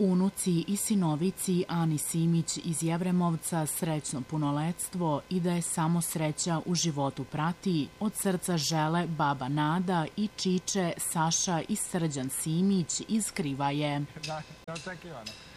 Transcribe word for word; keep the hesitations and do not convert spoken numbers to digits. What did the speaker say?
Unuci i sinovici Ani Simić iz Jevremovca srećno punoletstvo i da je samo sreća u životu prati, od srca žele baba Nada i čiče Saša i Srđan Simić iz Krivaje. Da, neočekivano.